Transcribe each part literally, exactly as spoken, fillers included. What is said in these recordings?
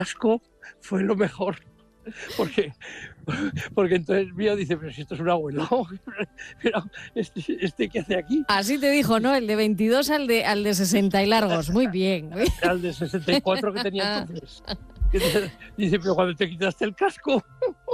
casco fue lo mejor. Porque, porque entonces mío dice, pero si esto es un abuelo, pero este, este ¿qué hace aquí? Así te dijo, ¿no? El de veintidós al de, al de sesenta y largos. Muy bien. Al de sesenta y cuatro que tenía entonces. Dice, pero cuando te quitaste el casco.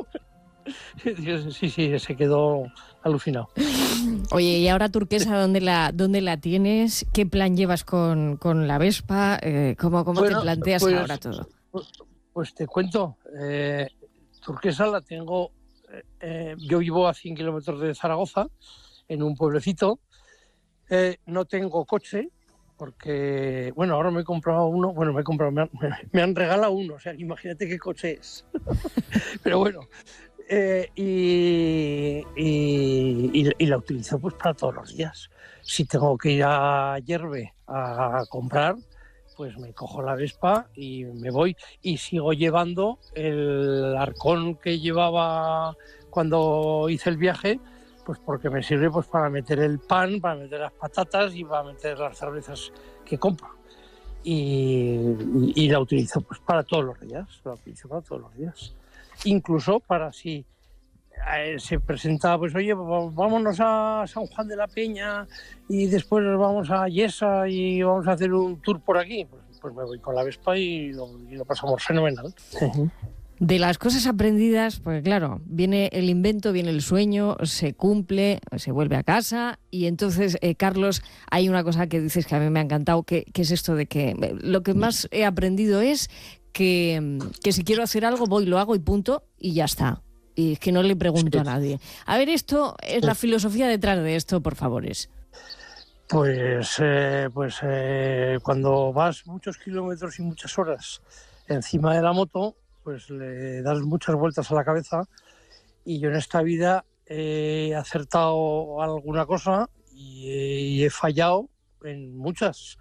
Sí, sí, se quedó alucinado. Oye, ¿y ahora Turquesa dónde la, dónde la tienes? ¿Qué plan llevas con, con la Vespa? Eh, ¿Cómo, cómo bueno, te planteas pues, ahora todo? Pues, pues te cuento, eh, Turquesa la tengo, eh, yo vivo a cien kilómetros de Zaragoza, en un pueblecito, eh, no tengo coche, porque, bueno, ahora me he comprado uno, bueno, me he comprado, me han, me han regalado uno, o sea, imagínate qué coche es. Pero bueno, eh, y, y, y, y la utilizo pues para todos los días. Si tengo que ir a Yerbe a comprar, pues me cojo la Vespa y me voy, y sigo llevando el arcón que llevaba cuando hice el viaje, pues porque me sirve pues para meter el pan, para meter las patatas y para meter las cervezas que compro. Y, y, y la utilizo pues para todos los días, la utilizo para todos los días. Incluso para si eh, se presenta, pues oye, vámonos a San Juan de la Peña y después nos vamos a Yesa y vamos a hacer un tour por aquí, pues, pues me voy con la Vespa y lo, y lo pasamos fenomenal. De las cosas aprendidas, pues claro, viene el invento, viene el sueño, se cumple, se vuelve a casa y entonces, eh, Carlos, hay una cosa que dices que a mí me ha encantado, que, que es esto de que eh, lo que más he aprendido es que, que si quiero hacer algo voy, lo hago y punto, y ya está. Y es que no le pregunto sí. a nadie. A ver, esto es sí. la filosofía detrás de esto, por favores. Pues, eh, pues eh, cuando vas muchos kilómetros y muchas horas encima de la moto, pues le das muchas vueltas a la cabeza, y yo en esta vida he acertado alguna cosa y he, y he fallado en muchas.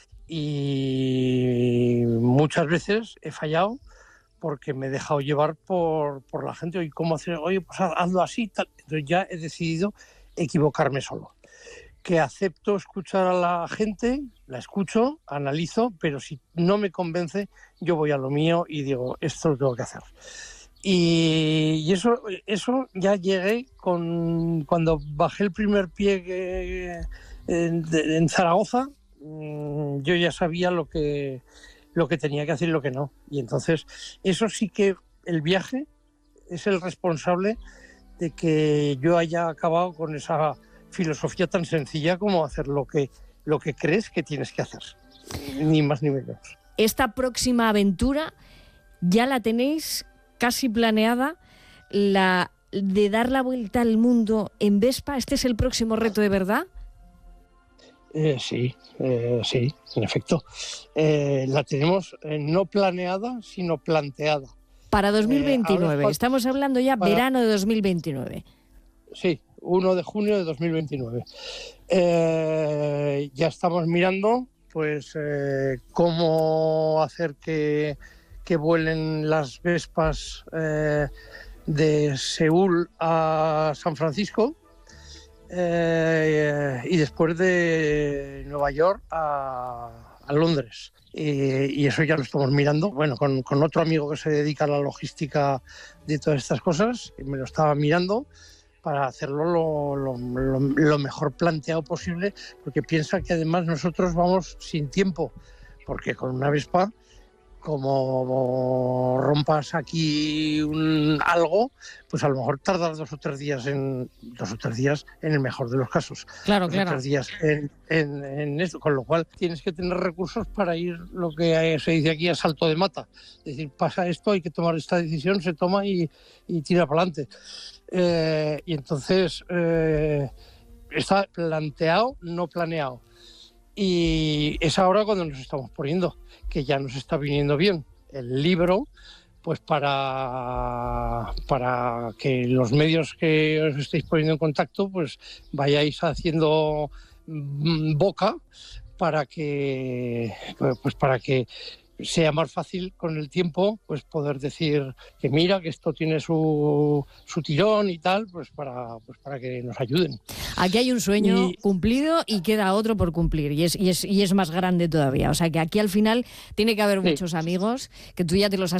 Y muchas veces he fallado porque me he dejado llevar por, por la gente. Oye, ¿cómo hacer? Oye, pues hazlo así, tal. Entonces ya he decidido equivocarme solo. Que acepto escuchar a la gente, la escucho, analizo, pero si no me convence, yo voy a lo mío y digo, esto lo tengo que hacer. Y, y eso, eso ya llegué con cuando bajé el primer pie que, en, en Zaragoza. Yo ya sabía lo que, lo que tenía que hacer y lo que no. Y entonces, eso sí que el viaje es el responsable de que yo haya acabado con esa filosofía tan sencilla como hacer lo que, lo que crees que tienes que hacer. Ni más ni menos. Esta próxima aventura ya la tenéis casi planeada, la de dar la vuelta al mundo en Vespa. ¿Este es el próximo reto de verdad? Eh, sí, eh, sí, en efecto. Eh, la tenemos eh, no planeada, sino planteada. Para dos mil veintinueve, eh, estamos hablando ya para... verano de dos mil veintinueve. Sí, primero de junio de dos mil veintinueve. Eh, ya estamos mirando pues eh, cómo hacer que, que vuelen las Vespas eh, de Seúl a San Francisco. Eh, y después de Nueva York a, a Londres. Y, y eso ya lo estamos mirando, bueno, con, con otro amigo que se dedica a la logística de todas estas cosas, me lo estaba mirando para hacerlo lo, lo, lo, lo mejor planteado posible, porque piensa que además nosotros vamos sin tiempo, porque con una Vespa, como rompas aquí un, algo, pues a lo mejor tardas dos o tres días en dos o tres días en el mejor de los casos. Claro, dos claro. o tres días en, en, en eso, con lo cual tienes que tener recursos para ir, lo que se dice aquí, a salto de mata. Es decir, pasa esto, hay que tomar esta decisión, se toma y, y tira para adelante. Eh, y entonces eh, está planteado, no planeado. Y es ahora cuando nos estamos poniendo, que ya nos está viniendo bien el libro, pues para, para que los medios que os estéis poniendo en contacto, pues vayáis haciendo boca para que, pues para que sea más fácil con el tiempo, pues poder decir que mira, que esto tiene su, su tirón y tal, pues para, pues para que nos ayuden. Aquí hay un sueño y... cumplido y queda otro por cumplir, y es, y, es, y es más grande todavía. O sea que aquí al final tiene que haber sí. muchos amigos, que tú ya te los has